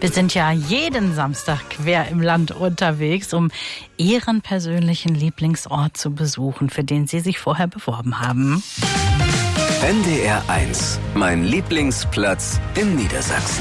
Wir sind ja jeden Samstag quer im Land unterwegs, um Ihren persönlichen Lieblingsort zu besuchen, für den Sie sich vorher beworben haben. NDR 1, mein Lieblingsplatz in Niedersachsen.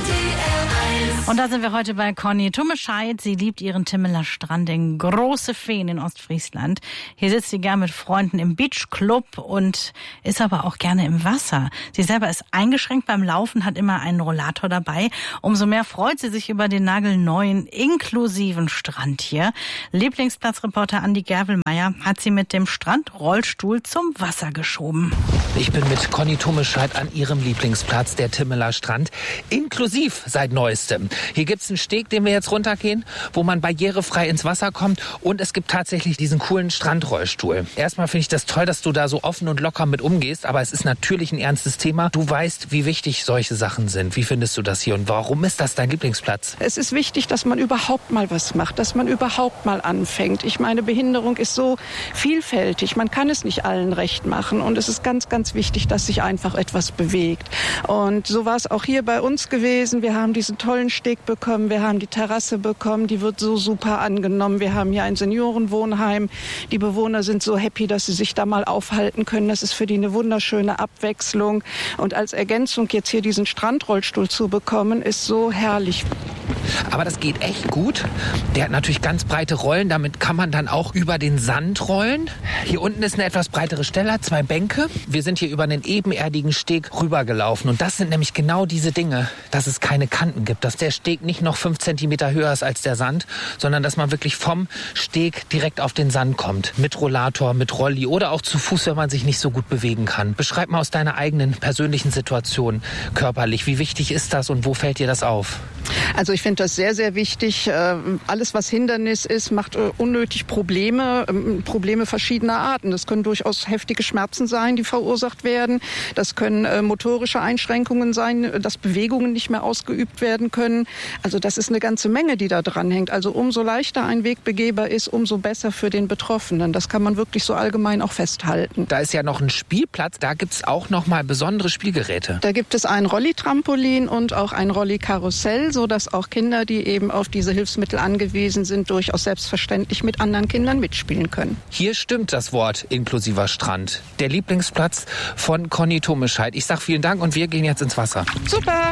Und da sind wir heute bei Conny Tummescheid. Sie liebt ihren Timmeler Strand in Große Feen in Ostfriesland. Hier sitzt sie gern mit Freunden im Beachclub und ist aber auch gerne im Wasser. Sie selber ist eingeschränkt beim Laufen, hat immer einen Rollator dabei. Umso mehr freut sie sich über den nagelneuen, inklusiven Strand hier. Lieblingsplatzreporter Andi Gerwelmeier hat sie mit dem Strandrollstuhl zum Wasser geschoben. Ich bin mit Conny Tummescheid an ihrem Lieblingsplatz, der Timmeler Strand, inklusiv seit Neuestem. Hier gibt's einen Steg, den wir jetzt runtergehen, wo man barrierefrei ins Wasser kommt, und es gibt tatsächlich diesen coolen Strandrollstuhl. Erstmal finde ich das toll, dass du da so offen und locker mit umgehst, aber es ist natürlich ein ernstes Thema. Du weißt, wie wichtig solche Sachen sind. Wie findest du das hier und warum ist das dein Lieblingsplatz? Es ist wichtig, dass man überhaupt mal was macht, dass man überhaupt mal anfängt. Ich meine, Behinderung ist so vielfältig, man kann es nicht allen recht machen, und es ist ganz, ganz wichtig, dass sich einfach etwas bewegt. Und so war es auch hier bei uns gewesen. Wir haben diesen tollen Steg bekommen, wir haben die Terrasse bekommen, die wird so super angenommen. Wir haben hier ein Seniorenwohnheim. Die Bewohner sind so happy, dass sie sich da mal aufhalten können. Das ist für die eine wunderschöne Abwechslung. Und als Ergänzung jetzt hier diesen Strandrollstuhl zu bekommen, ist so herrlich. Aber das geht echt gut. Der hat natürlich ganz breite Rollen, damit kann man dann auch über den Sand rollen. Hier unten ist eine etwas breitere Stelle, 2 Bänke. Wir sind hier über einen ebenerdigen Steg rübergelaufen, und das sind nämlich genau diese Dinge, dass es keine Kanten gibt, dass der Steg nicht noch 5 Zentimeter höher ist als der Sand, sondern dass man wirklich vom Steg direkt auf den Sand kommt. Mit Rollator, mit Rolli oder auch zu Fuß, wenn man sich nicht so gut bewegen kann. Beschreib mal aus deiner eigenen persönlichen Situation körperlich. Wie wichtig ist das und wo fällt dir das auf? Also ich finde das sehr, sehr wichtig. Alles, was Hindernis ist, macht unnötig Probleme. Probleme verschiedener Arten. Das können durchaus heftige Schmerzen sein, die verursacht werden. Das können motorische Einschränkungen sein, dass Bewegungen nicht mehr ausgeübt werden können. Also das ist eine ganze Menge, die da dran hängt. Also umso leichter ein Weg begehbar ist, umso besser für den Betroffenen. Das kann man wirklich so allgemein auch festhalten. Da ist ja noch ein Spielplatz. Da gibt es auch noch mal besondere Spielgeräte. Da gibt es ein Rolli-Trampolin und auch ein Rolli-Karussell, sodass auch Kinder, die eben auf diese Hilfsmittel angewiesen sind, durchaus selbstverständlich mit anderen Kindern mitspielen können. Hier stimmt das Wort inklusiver Strand. Der Lieblingsplatz von Conny Tummescheid. Ich sag vielen Dank und wir gehen jetzt ins Wasser. Super!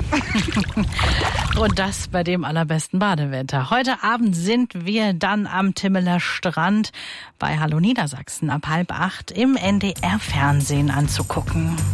Und das bei dem allerbesten Badewetter. Heute Abend sind wir dann am Timmeler Strand bei Hallo Niedersachsen ab 7:30 im NDR-Fernsehen anzugucken.